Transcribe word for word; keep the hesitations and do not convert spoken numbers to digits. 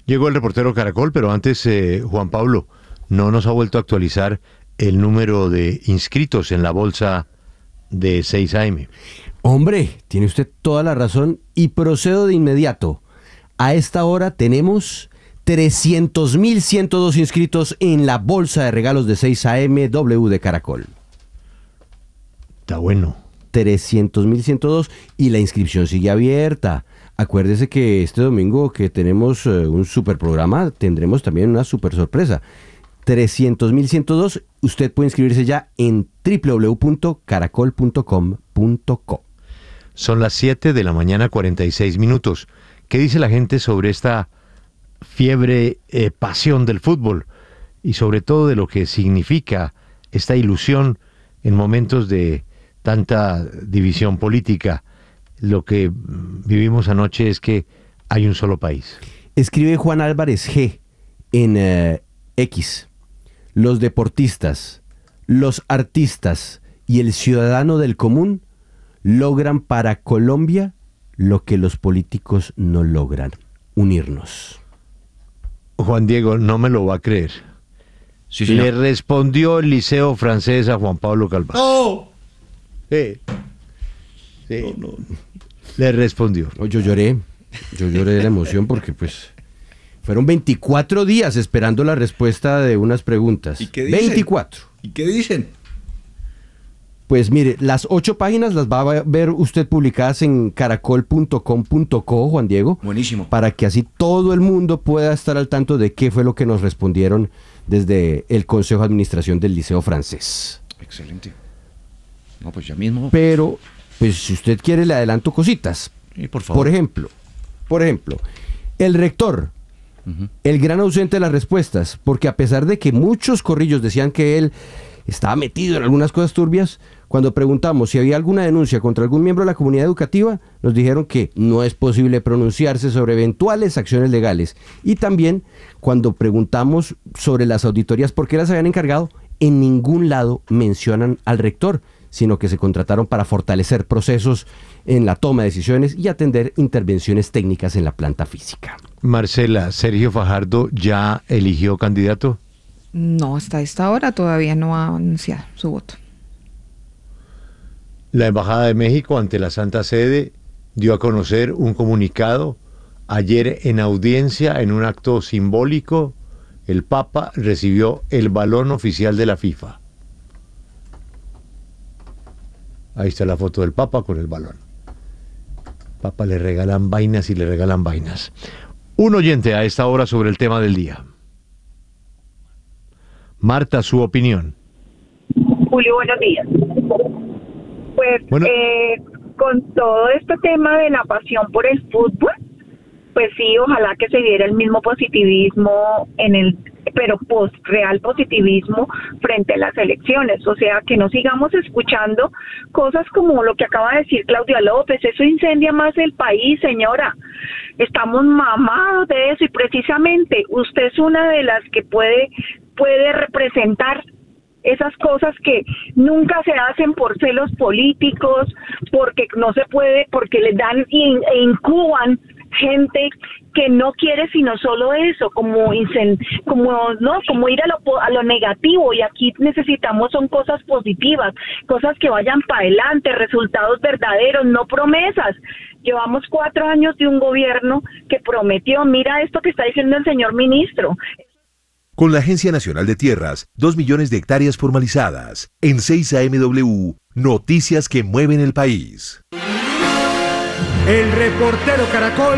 Llegó el reportero Caracol, pero antes, eh, Juan Pablo, no nos ha vuelto a actualizar el número de inscritos en la bolsa de seis A M. Hombre, tiene usted toda la razón y procedo de inmediato. A esta hora tenemos trescientos mil ciento dos inscritos en la bolsa de regalos de seis A M W de Caracol. Está bueno. trescientos mil ciento dos y la inscripción sigue abierta. Acuérdese que este domingo que tenemos uh, un super programa, tendremos también una super sorpresa. trescientos mil ciento dos, usted puede inscribirse ya en doble u doble u doble u punto caracol punto com punto co. Son las siete de la mañana, cuarenta y seis minutos. ¿Qué dice la gente sobre esta fiebre, eh, pasión del fútbol? Y sobre todo de lo que significa esta ilusión en momentos de tanta división política. Lo que vivimos anoche es que hay un solo país. Escribe Juan Álvarez G. en uh, X. Los deportistas, los artistas y el ciudadano del común logran para Colombia lo que los políticos no logran: unirnos. Juan Diego no me lo va a creer. Sí, señor. Le respondió el Liceo Francés a Juan Pablo Calvache. ¡No! Sí. Sí. No, no. Le respondió. Oh, yo lloré, yo lloré de la emoción porque pues fueron veinticuatro días esperando la respuesta de unas preguntas. ¿Y qué dicen? veinticuatro. ¿Y qué dicen? Pues mire, las ocho páginas las va a ver usted publicadas en caracol punto com punto co, Juan Diego. Buenísimo. Para que así todo el mundo pueda estar al tanto de qué fue lo que nos respondieron desde el Consejo de Administración del Liceo Francés. Excelente. No, pues ya mismo. Pero, pues si usted quiere le adelanto cositas. Sí, por favor. Por ejemplo, por ejemplo, el rector, uh-huh. el gran ausente de las respuestas, porque a pesar de que muchos corrillos decían que él estaba metido en algunas cosas turbias, cuando preguntamos si había alguna denuncia contra algún miembro de la comunidad educativa, nos dijeron que no es posible pronunciarse sobre eventuales acciones legales. Y también, cuando preguntamos sobre las auditorías, ¿por qué las habían encargado? En ningún lado mencionan al rector, sino que se contrataron para fortalecer procesos en la toma de decisiones y atender intervenciones técnicas en la planta física. Marcela, ¿Sergio Fajardo ya eligió candidato? No, hasta esta hora todavía no ha anunciado su voto. La Embajada de México ante la Santa Sede dio a conocer un comunicado. Ayer en audiencia, en un acto simbólico, el Papa recibió el balón oficial de la FIFA. Ahí está la foto del Papa con el balón. Papa le regalan vainas y le regalan vainas. Un oyente a esta hora sobre el tema del día. Marta, su opinión. Julio, buenos días. Pues Bueno. eh, con todo este tema de la pasión por el fútbol, pues sí, ojalá que se diera el mismo positivismo en el, pero post real positivismo frente a las elecciones, o sea, que no sigamos escuchando cosas como lo que acaba de decir Claudia López. Eso incendia más el país, señora. Estamos mamados de eso y precisamente usted es una de las que puede puede representar esas cosas que nunca se hacen por celos políticos, porque no se puede, porque le dan e incuban gente que no quiere sino solo eso, como como no como ir a lo a lo negativo, y aquí necesitamos son cosas positivas, cosas que vayan para adelante, resultados verdaderos, no promesas. Llevamos cuatro años de un gobierno que prometió, mira esto que está diciendo el señor ministro. Con la Agencia Nacional de Tierras, dos millones de hectáreas formalizadas. En seis A M W, noticias que mueven el país. El reportero Caracol